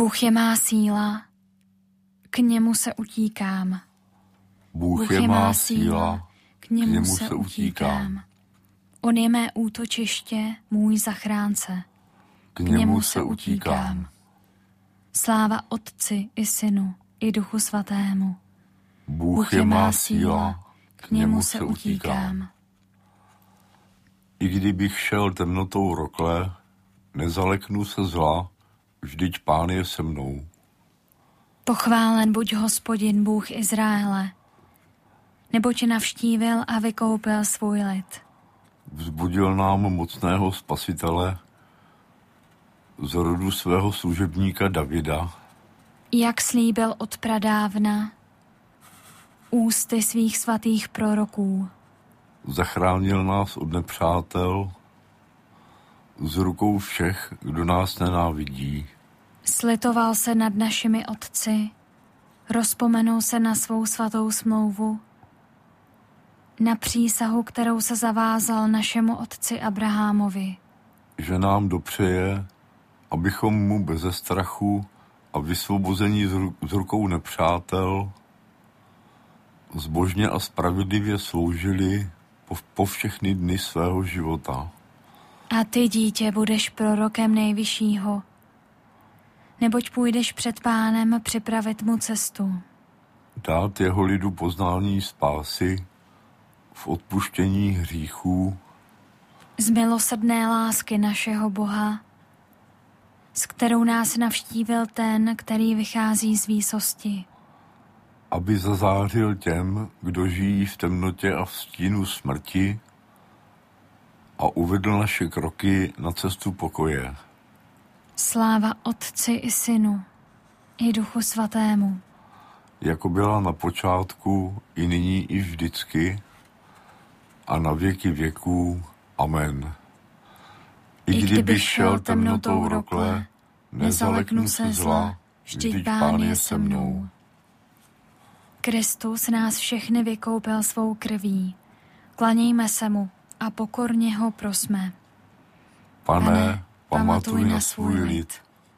Bůh je má síla, k němu se utíkám. Bůh je má síla, k němu se utíkám. On je mé útočiště, můj zachránce. K němu se utíkám. Sláva Otci i Synu, i Duchu Svatému. Bůh je má síla, k němu se utíkám. I kdybych šel temnotou rokle, nezaleknu se zla, vždyť Pán je se mnou. Pochválen buď Hospodin, Bůh Izraele, neboť navštívil a vykoupil svůj lid. Vzbudil nám mocného spasitele z rodu svého služebníka Davida. Jak slíbil od pradávna ústy svých svatých proroků. Zachránil nás od nepřátel, z rukou všech, kdo nás nenávidí. Slitoval se nad našimi otci, rozpomenul se na svou svatou smlouvu, na přísahu, kterou se zavázal našemu otci Abrahamovi. Že nám dopřeje, abychom mu beze strachu a vysvobození z rukou nepřátel zbožně a spravedlivě sloužili po všechny dny svého života. A ty, dítě, budeš prorokem Nejvyššího, neboť půjdeš před Pánem připravit mu cestu. Dát jeho lidu poznání spásy v odpuštění hříchů. Z milosrdné lásky našeho Boha, s kterou nás navštívil ten, který vychází z výsosti. Aby zazářil těm, kdo žijí v temnotě a v stínu smrti, a uvedl naše kroky na cestu pokoje. Sláva Otci i Synu, i Duchu Svatému. Jako byla na počátku, i nyní, i vždycky, a na věky věků. Amen. I kdybych šel temnotou rokle, nezaleknu se zla, vždyť Pán je se mnou. Kristus nás všechny vykoupil svou krví. Klanějme se mu a pokorně ho prosme. Pane, pamatuj na svůj lid.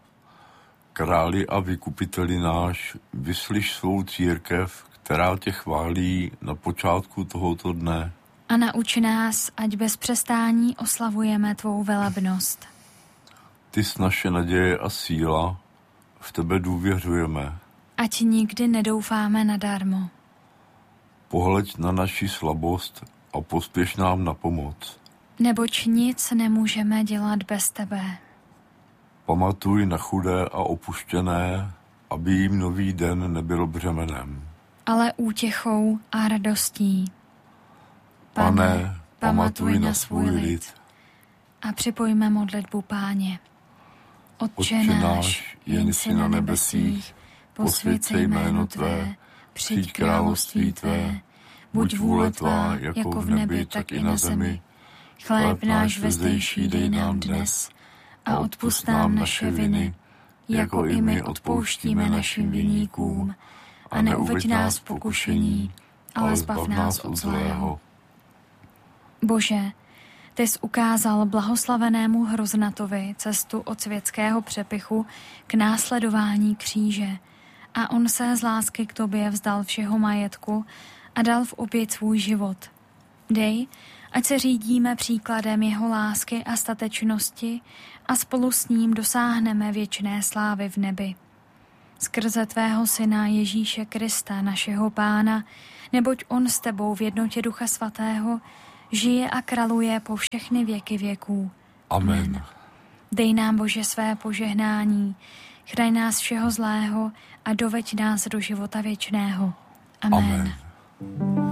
Králi a vykupiteli náš, vyslyš svou církev, která tě chválí na počátku tohoto dne. A nauč nás, ať bez přestání oslavujeme tvou velebnost. Ty jsi naše naděje a síla, v tebe důvěřujeme. Ať nikdy nedoufáme nadarmo. Pohleď na naši slabost a pospěš nám na pomoc. Neboť nic nemůžeme dělat bez tebe. Pamatuj na chudé a opuštěné, aby jim nový den nebyl břemenem. Ale útěchou a radostí. Pane, pamatuj na svůj lid. A připojme modlitbu Páně. Otče náš, jen jsi na nebesích, posvěť se jméno tvé, přijď království tvé, buď vůle tvá, jako v nebi, tak i na zemi. Chléb náš vezdejší dej nám dnes a odpusť nám naše viny, jako i my odpouštíme našim viníkům. A neuveď nás v pokušení, ale zbav nás od zlého. Bože, ty jsi ukázal blahoslavenému Hroznatovi cestu od světského přepichu k následování kříže a on se z lásky k tobě vzdal všeho majetku a dal v oběť svůj život. Dej, ať se řídíme příkladem jeho lásky a statečnosti a spolu s ním dosáhneme věčné slávy v nebi. Skrze tvého syna Ježíše Krista, našeho Pána, neboť on s tebou v jednotě Ducha Svatého žije a kraluje po všechny věky věků. Amen. Dej nám, Bože, své požehnání, chraň nás všeho zlého a doveď nás do života věčného. Amen. Amen.